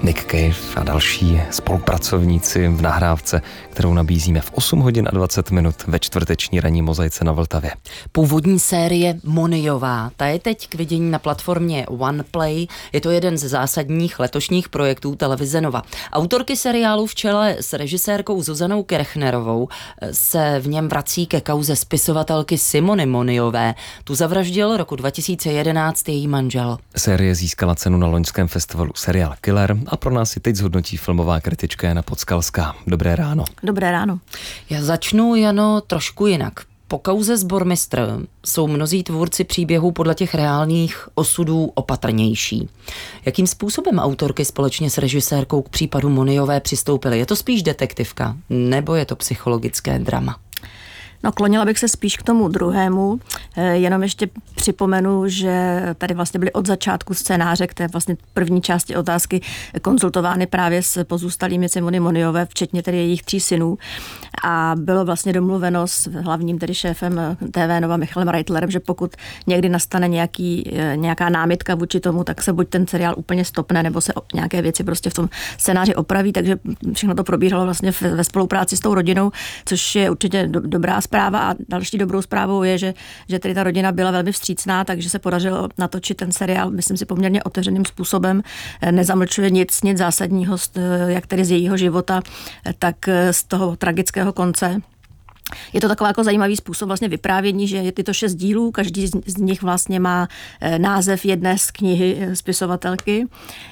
Nick Cave a další spolupracovníci v nahrávce, kterou nabízíme v 8 hodin a 20 minut ve čtvrteční ranní mozaice na Vltavě. Původní série Moniová, ta je teď k vidění na platformě OnePlay. Je to jeden ze zásadních letošních projektů televize Nova. Autorky seriálu v čele s režisérkou Zuzanou Kerchnerovou se v něm vrací ke kauze spisovatelky Simony Moniové. Tu zavraždil roku 2011 její manžel. Série získala cenu na loňském festivalu Serial Killer a pro nás si teď zhodnotí filmová kritička Jana Podskalská. Dobré ráno. Dobré ráno. Já začnu, Jano, trošku jinak. Po kauze Sbormistr jsou mnozí tvůrci příběhů podle těch reálných osudů opatrnější. Jakým způsobem autorky společně s režisérkou k případu Moniové přistoupily? Je to spíš detektivka, nebo je to psychologické drama? No, klonila bych se spíš k tomu druhému, jenom ještě připomenu, že tady vlastně byly od začátku scénáře k té vlastně první části otázky konzultovány právě s pozůstalými Simony Moniové, včetně tedy jejich 3 synů. A bylo vlastně domluveno s hlavním tedy šéfem TV Nova Michalem Reitlerem, že pokud někdy nastane nějaká námitka vůči tomu, tak se buď ten seriál úplně stopne, nebo se nějaké věci prostě v tom scénáři opraví, takže všechno to probíhalo vlastně ve spolupráci s tou rodinou, což je určitě dobrá zpráva. A další dobrou zprávou je, že tedy ta rodina byla velmi vstřícná, takže se podařilo natočit ten seriál, myslím si, poměrně otevřeným způsobem. Nezamlčuje nic zásadního, jak tedy z jejího života, tak z toho tragického konce. Je to taková jako zajímavý způsob vlastně vyprávění, že je tyto 6 dílů, každý z nich vlastně má název jedné z knihy spisovatelky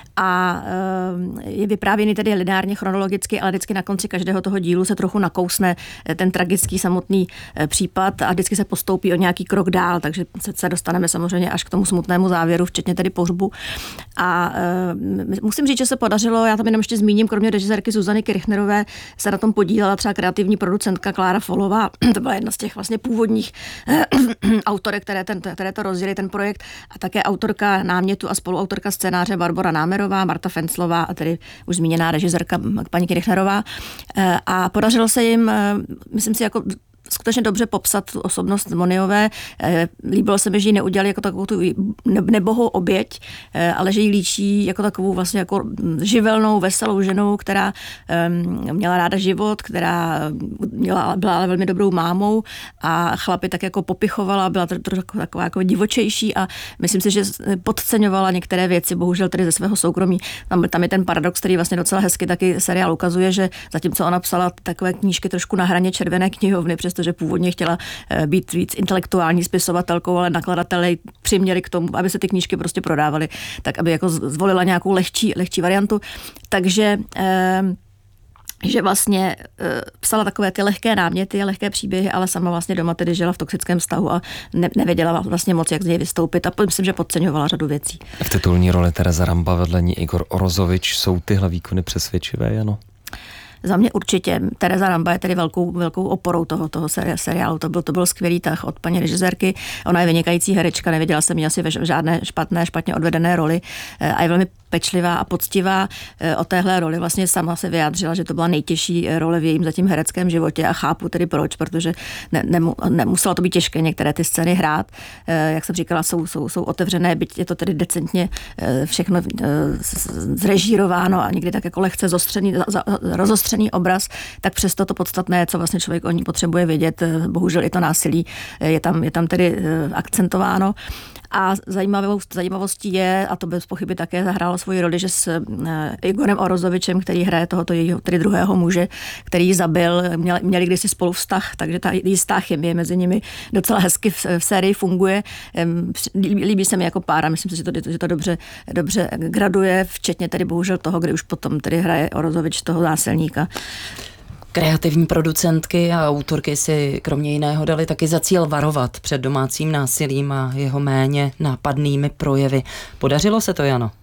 a je vyprávěný tedy lineárně chronologicky, ale vždycky na konci každého toho dílu se trochu nakousne ten tragický samotný případ a vždycky se postoupí o nějaký krok dál, takže se dostaneme samozřejmě až k tomu smutnému závěru, včetně tedy pohřbu. A musím říct, že se podařilo, já tam jenom ještě zmíním, kromě režisérky Zuzany Kerchnerové se na tom podílela třeba kreativní producentka Klára Folová, to byla jedna z těch vlastně původních autorek, které to rozjeli ten projekt, a také autorka námětu a spoluautorka scénáře Barbora Námerová, Marta Fenclová a tedy už zmíněná režisérka paní Kerchnerová. A podařilo se jim, myslím si, jako skutečně dobře popsat tu osobnost Moniové. Líbilo se mi, že ji neudělali jako takovou tu nebohou oběť, ale že ji líčí jako takovou vlastně jako živelnou, veselou ženou, která měla ráda život, která byla ale velmi dobrou mámou a chlapi tak jako popichovala, byla taková jako divočejší a myslím si, že podceňovala některé věci, bohužel tedy ze svého soukromí. Tam je ten paradox, který vlastně docela hezky taky seriál ukazuje, že zatímco ona psala takové knížky trošku na hraně červené knihovny, protože původně chtěla být víc intelektuální spisovatelkou, ale nakladatelé přiměli k tomu, aby se ty knížky prostě prodávaly, tak aby jako zvolila nějakou lehčí variantu. Takže že vlastně psala takové ty lehké náměty, lehké příběhy, ale sama vlastně doma tedy žila v toxickém vztahu a nevěděla vlastně moc, jak z něj vystoupit a myslím, že podceňovala řadu věcí. V titulní roli Tereza Ramba, vedle ní Igor Orozovič. Jsou tyhle výkony přesvědčivé, Jano? Za mě určitě. Tereza Ramba je tedy velkou oporou toho seriálu. To byl skvělý tah od paní režisérky. Ona je vynikající herečka, neviděla jsem ji asi ve žádné špatně odvedené roli a je velmi pečlivá a poctivá. O téhle roli vlastně sama se vyjádřila, že to byla nejtěžší role v jejím zatím hereckém životě a chápu tedy proč, protože nemuselo to být těžké některé ty scény hrát. Jak jsem říkala, jsou otevřené, byť je to tedy decentně všechno zrežírováno a někdy tak jako lehce rozostřený obraz, tak přesto to podstatné, co vlastně člověk o ní potřebuje vědět, bohužel i to násilí je tam tedy akcentováno. A zajímavostí je, a to bez pochyby také zahrálo svoji roli, že s Igorem Orozovičem, který hraje tohoto jejího tedy druhého muže, který ji zabil, měli kdysi spolu vztah, takže ta jistá chemie mezi nimi docela hezky v sérii funguje. Líbí se mi jako pára, myslím si, že to dobře graduje, včetně tedy bohužel toho, kdy už potom tedy hraje Orozovič toho násilníka. Kreativní producentky a autorky si kromě jiného dali taky za cíl varovat před domácím násilím a jeho méně nápadnými projevy. Podařilo se to, Jano?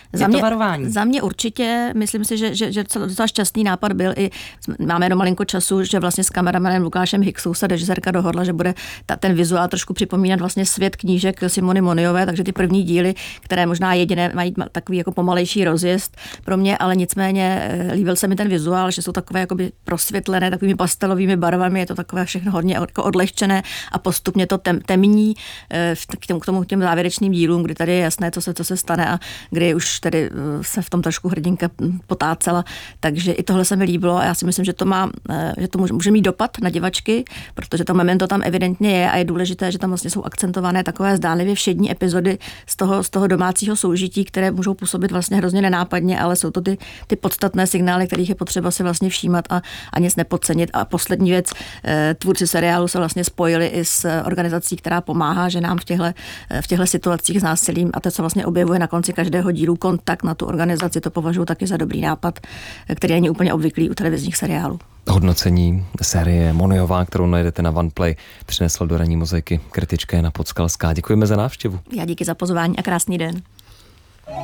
Za mě určitě, myslím si, že docela šťastný nápad byl i, máme jenom malinko času, že vlastně s kameramanem Lukášem Hicksou se režisérka dohodla, že bude ten vizuál trošku připomínat vlastně svět knížek Simony Moniové, takže ty první díly, které možná jediné mají takový jako pomalejší rozjezd pro mě, ale nicméně líbil se mi ten vizuál, že jsou takové jakoby prosvětlené takovými pastelovými barvami, je to takové všechno hodně jako odlehčené a postupně to temní k těm závěrečným dílům, kdy tady je jasné, co se stane a kdy už tedy se v tom trošku hrdinka potácela, takže i tohle se mi líbilo a já si myslím, že to může mít dopad na divačky, protože to memento tam evidentně je a je důležité, že tam vlastně jsou akcentované takové zdánlivě všední epizody z toho domácího soužití, které můžou působit vlastně hrozně nenápadně, ale jsou to ty podstatné signály, kterých je potřeba si vlastně všímat a nic nepodcenit. A poslední věc, tvůrci seriálu se vlastně spojili i s organizací, která pomáhá ženám v těchto situacích s násilím a to, co vlastně objevuje na konci každého dílu kontakt na tu organizaci, to považuji taky za dobrý nápad, který není úplně obvyklý u televizních seriálů. Hodnocení série Monijová, kterou najdete na OnePlay, přinesla do ranní mozaiky kritička Jana Podskalská. Děkujeme za návštěvu. Já díky za pozvání a krásný den.